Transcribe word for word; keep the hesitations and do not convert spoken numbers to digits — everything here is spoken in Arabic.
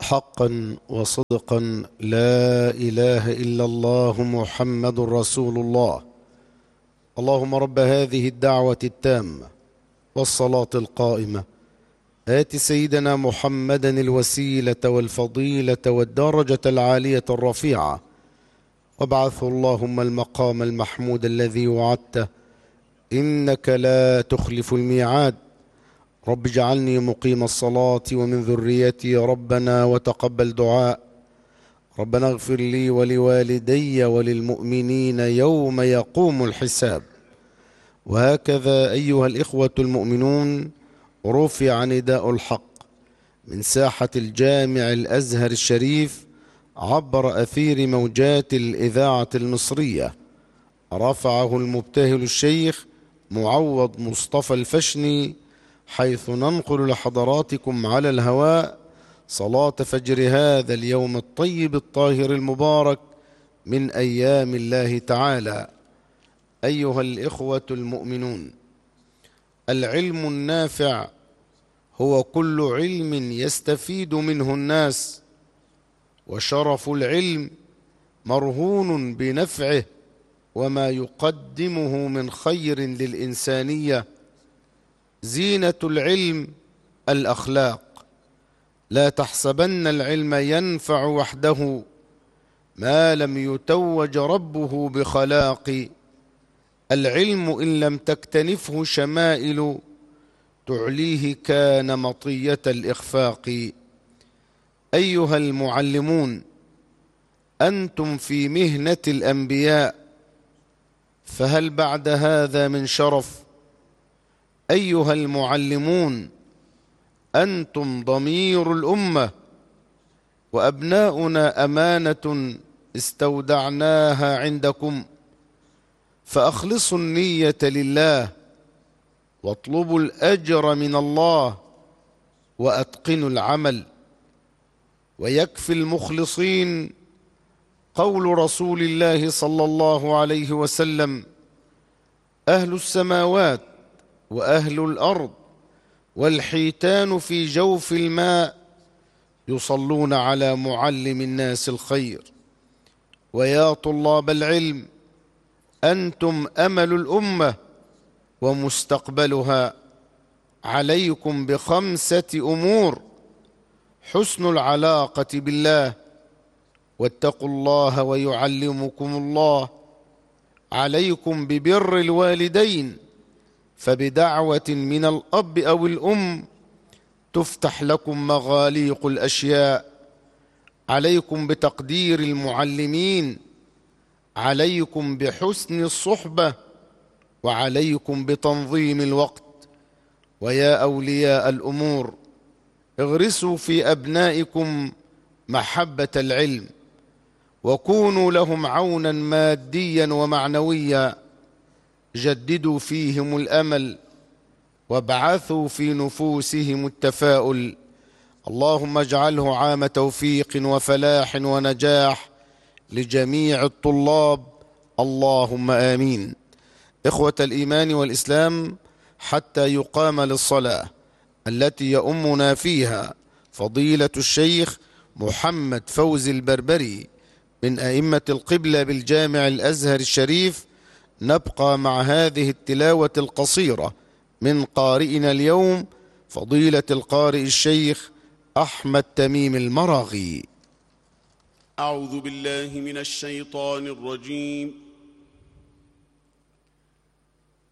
حقا وصدقا لا إله إلا الله محمد رسول الله. اللهم رب هذه الدعوة التامة والصلاة القائمة آت سيدنا محمدا الوسيلة والفضيلة والدرجة العالية الرفيعة، وابعثه اللهم المقام المحمود الذي وعدته إنك لا تخلف الميعاد. رب اجعلني مقيم الصلاة ومن ذريتي ربنا وتقبل دعاء. ربنا اغفر لي ولوالدي وللمؤمنين يوم يقوم الحساب. وهكذا أيها الإخوة المؤمنون رفع نداء الحق من ساحة الجامع الأزهر الشريف عبر أثير موجات الإذاعة المصرية. رفعه المبتهل الشيخ معوض مصطفى الفشني، حيث ننقل لحضراتكم على الهواء صلاة فجر هذا اليوم الطيب الطاهر المبارك من أيام الله تعالى. أيها الإخوة المؤمنون، العلم النافع هو كل علم يستفيد منه الناس، وشرف العلم مرهون بنفعه وما يقدمه من خير للإنسانية. زينة العلم الأخلاق. لا تحسبن العلم ينفع وحده ما لم يتوج ربه بخلاق. العلم إن لم تكتنفه شمائل تعليه كان مطية الإخفاق. أيها المعلمون، أنتم في مهنة الأنبياء، فهل بعد هذا من شرف؟ أيها المعلمون، أنتم ضمير الأمة، وأبناؤنا أمانة استودعناها عندكم، فأخلصوا النية لله واطلبوا الأجر من الله وأتقنوا العمل. ويكفي المخلصين قول رسول الله صلى الله عليه وسلم: أهل السماوات وأهل الأرض والحيتان في جوف الماء يصلون على معلم الناس الخير. ويا طلاب العلم، أنتم أمل الأمة ومستقبلها. عليكم بخمسة أمور: حسن العلاقة بالله، واتقوا الله ويعلمكم الله. عليكم ببر الوالدين، فبدعوة من الأب أو الأم تفتح لكم مغاليق الأشياء. عليكم بتقدير المعلمين، عليكم بحسن الصحبة، وعليكم بتنظيم الوقت. ويا أولياء الأمور، اغرسوا في أبنائكم محبة العلم، وكونوا لهم عونا ماديا ومعنويا. جددوا فيهم الأمل، وابعثوا في نفوسهم التفاؤل. اللهم اجعله عام توفيق وفلاح ونجاح لجميع الطلاب، اللهم آمين. إخوة الإيمان والإسلام، حتى يقام للصلاة التي يؤمنا فيها فضيلة الشيخ محمد فوزي البربري من أئمة القبلة بالجامع الأزهر الشريف، نبقى مع هذه التلاوة القصيرة من قارئنا اليوم فضيلة القارئ الشيخ أحمد تميم المراغي. أعوذ بالله من الشيطان الرجيم.